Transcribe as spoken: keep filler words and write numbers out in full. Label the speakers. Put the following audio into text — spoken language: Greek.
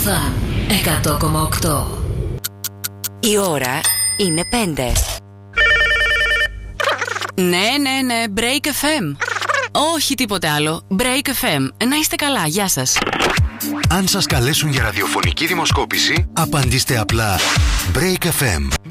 Speaker 1: Φαν εκατό κόμμα οκτώ.
Speaker 2: Η ώρα είναι πέντε.
Speaker 3: Ναι, ναι, ναι, Break εφ εμ. Όχι τίποτε άλλο. Break εφ εμ. Να είστε καλά, γεια σας.
Speaker 4: Αν σας καλέσουν για ραδιοφωνική δημοσκόπηση, απαντήστε απλά Break εφ εμ.